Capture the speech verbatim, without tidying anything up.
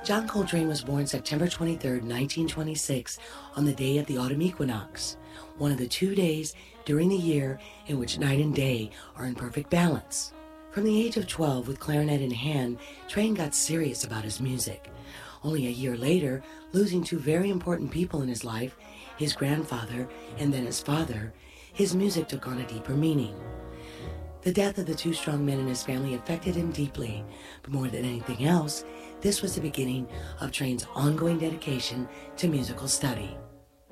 John Coltrane was born September twenty-third, nineteen twenty-six, on the day of the autumn equinox, one of the two days during the year in which night and day are in perfect balance. From the age of twelve, with clarinet in hand, Train got serious about his music. Only a year later, losing two very important people in his life, his grandfather and then his father, his music took on a deeper meaning. The death of the two strong men in his family affected him deeply, but more than anything else, this was the beginning of Train's ongoing dedication to musical study.